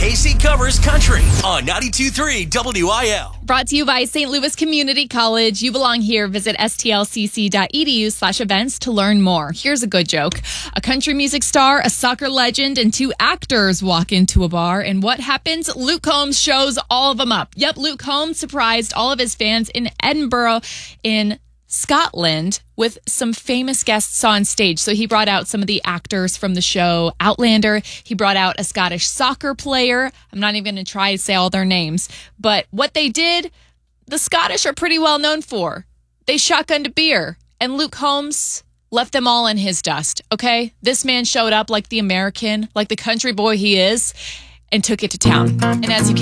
AC covers country on 92.3 WIL. Brought to you by St. Louis Community College. You belong here. Visit stlcc.edu/events to learn more. Here's a good joke. A country music star, a soccer legend, and two actors walk into a bar. And what happens? Luke Combs shows all of them up. Yep, Luke Combs surprised all of his fans in Edinburgh in Scotland with some famous guests on stage. So he brought out some of the actors from the show Outlander. He brought out a Scottish soccer player. I'm not even going to try to say all their names. But what they did, the Scottish are pretty well known for. They shotgunned a beer, and Luke Combs left them all in his dust, okay? This man showed up like the American, like the country boy he is, and took it to town. And as you